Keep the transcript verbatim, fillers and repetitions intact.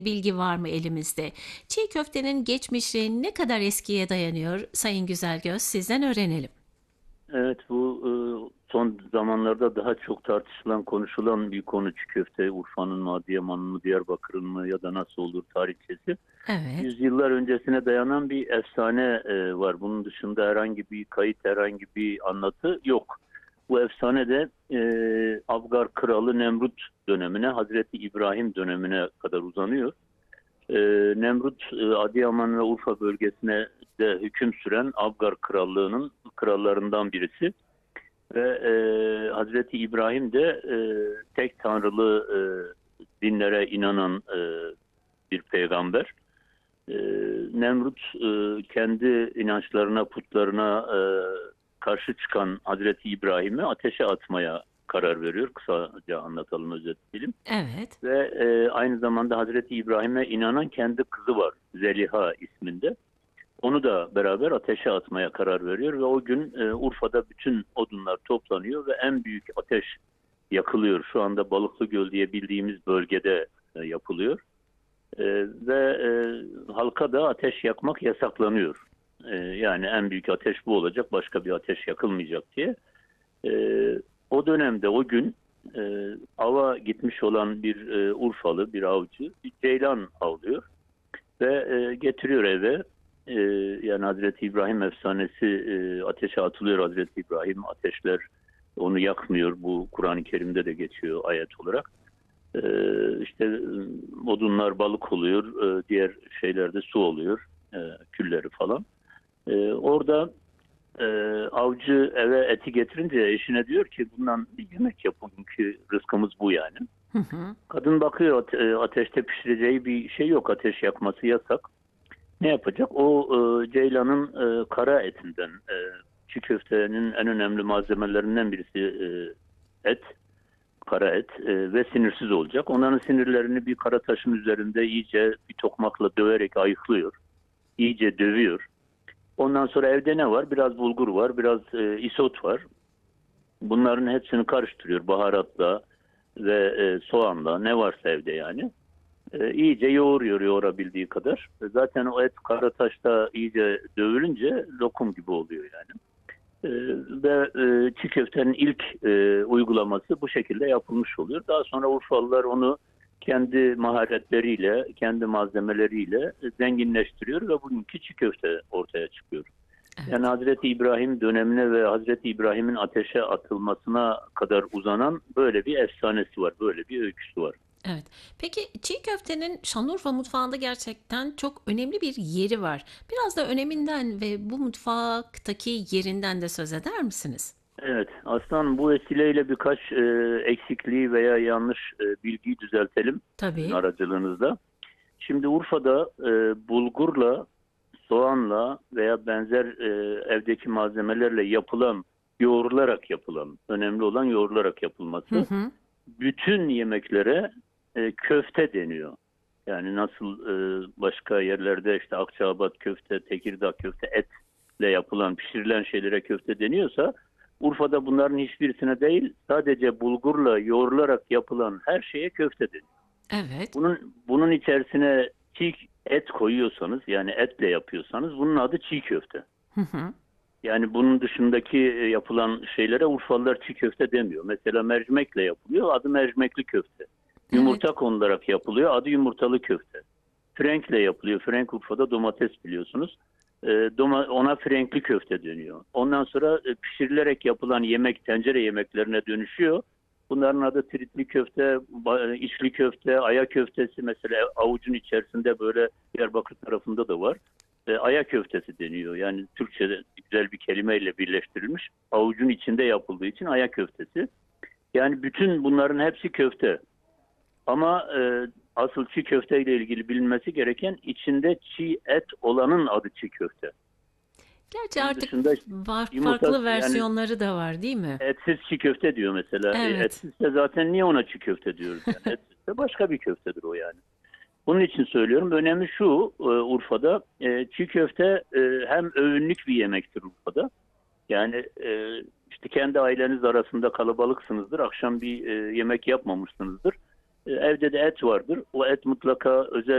bilgi var mı elimizde? Çiğ köftenin geçmişi ne kadar eskiye dayanıyor Sayın Güzelgöz? Sizden öğrenelim. Evet, bu e, son zamanlarda daha çok tartışılan, konuşulan bir konu çiğ köfte. Urfa'nın mı, Adıyaman'ın mı, Diyarbakır'ın mı ya da nasıl olur tarihçesi. Evet. Yüzyıllar öncesine dayanan bir efsane e, var. Bunun dışında herhangi bir kayıt, herhangi bir anlatı yok. Bu efsane de e, Avgar Kralı Nemrut dönemine, Hazreti İbrahim dönemine kadar uzanıyor. E, Nemrut, e, Adıyaman ve Urfa bölgesine de hüküm süren Avgar Krallığı'nın krallarından birisi. Ve e, Hazreti İbrahim de e, tek tanrılı e, dinlere inanan e, bir peygamber. E, Nemrut e, kendi inançlarına, putlarına e, karşı çıkan Hazreti İbrahim'i ateşe atmaya karar veriyor. Kısaca anlatalım, özetleyelim. Evet. Ve e, aynı zamanda Hazreti İbrahim'e inanan kendi kızı var, Zeliha isminde. Onu da beraber ateşe atmaya karar veriyor ve o gün e, Urfa'da bütün odunlar toplanıyor ve en büyük ateş yakılıyor. Şu anda Balıklıgöl diye bildiğimiz bölgede e, yapılıyor. E, ve e, halka da ateş yakmak yasaklanıyor. E, yani en büyük ateş bu olacak, başka bir ateş yakılmayacak diye. E, O dönemde, o gün e, ava gitmiş olan bir e, Urfalı, bir avcı bir ceylan avlıyor ve e, getiriyor eve. E, Yani Hazreti İbrahim efsanesi, e, ateşe atılıyor Hazreti İbrahim. Ateşler onu yakmıyor. Bu Kur'an-ı Kerim'de de geçiyor ayet olarak. E, işte e, odunlar balık oluyor. E, diğer şeylerde su oluyor. E, külleri falan. E, orada e, avcı eve eti getirince eşine diyor ki bundan bir yemek yap. Bugünkü rızkımız bu yani. Hı hı. Kadın bakıyor, ate- e, ateşte pişireceği bir şey yok. Ateş yakması yasak. Ne yapacak? O e, ceylanın e, kara etinden, e, çiğ köftenin en önemli malzemelerinden birisi e, et, kara et e, ve sinirsiz olacak. Onların sinirlerini bir kara taşın üzerinde iyice bir tokmakla döverek ayıklıyor. İyice dövüyor. Ondan sonra evde ne var? Biraz bulgur var, biraz e, isot var. Bunların hepsini karıştırıyor baharatla ve e, soğanla, ne varsa evde yani. E, iyice yoğuruyor yoğurabildiği kadar. E, zaten o et karataşta iyice dövülünce lokum gibi oluyor yani. E, ve e, çiğ köftenin ilk e, uygulaması bu şekilde yapılmış oluyor. Daha sonra Urfalılar onu kendi maharetleriyle, kendi malzemeleriyle e, zenginleştiriyor ve bugünkü çiğ köfte ortaya çıkıyor. Yani Evet. Hazreti İbrahim dönemine ve Hazreti İbrahim'in ateşe atılmasına kadar uzanan böyle bir efsanesi var, böyle bir öyküsü var. Evet. Peki çiğ köftenin Şanlıurfa mutfağında gerçekten çok önemli bir yeri var. Biraz da öneminden ve bu mutfaktaki yerinden de söz eder misiniz? Evet, Aslan, bu vesileyle birkaç e, eksikliği veya yanlış e, bilgiyi düzeltelim sizin Tabii. aracılığınızda. Şimdi Urfa'da e, bulgurla, soğanla veya benzer e, evdeki malzemelerle yapılan, yoğrularak yapılan, önemli olan yoğrularak Hı yapılması. hı. Bütün yemeklere e, köfte deniyor. Yani nasıl e, başka yerlerde işte Akçaabat köfte, Tekirdağ köfte, etle yapılan, pişirilen şeylere köfte deniyorsa Urfa'da bunların hiçbirisine değil, sadece bulgurla yoğrularak yapılan her şeye köfte deniyor. Evet. Bunun bunun içerisine çiğ et koyuyorsanız, yani etle yapıyorsanız, bunun adı çiğ köfte. Hı hı. Yani bunun dışındaki e, yapılan şeylere Urfalılar çiğ köfte demiyor. Mesela mercimekle yapılıyor, adı mercimekli köfte. Evet. Yumurta konularak yapılıyor, adı yumurtalı köfte. Frenkle yapılıyor. Frenk Urfa'da domates, biliyorsunuz. E, doma- ona frenkli köfte deniyor. Ondan sonra e, pişirilerek yapılan yemek tencere yemeklerine dönüşüyor. Bunların adı tritli köfte, ba- içli köfte, aya köftesi, mesela avucun içerisinde böyle Diyarbakır tarafında da var. E, aya köftesi deniyor. Yani Türkçe'de güzel bir kelimeyle birleştirilmiş. Avucun içinde yapıldığı için aya köftesi. Yani bütün bunların hepsi köfte. Ama e, asıl çiğ köfte ile ilgili bilinmesi gereken, içinde çiğ et olanın adı çiğ köfte. Gerçi Bunun artık dışında işte var, yumurta, farklı yani versiyonları da var, değil mi? etsiz çiğ köfte diyor mesela. E, Evet. etsizse zaten niye ona çiğ köfte diyoruz yani? Etsizse başka bir köftedir o yani. Bunun için söylüyorum. Önemi şu, e, Urfa'da e, çiğ köfte e, hem övünlük bir yemektir Urfa'da. Yani e, işte kendi aileniz arasında kalabalıksınızdır. Akşam bir e, yemek yapmamışsınızdır. E, evde de et vardır. O et mutlaka özel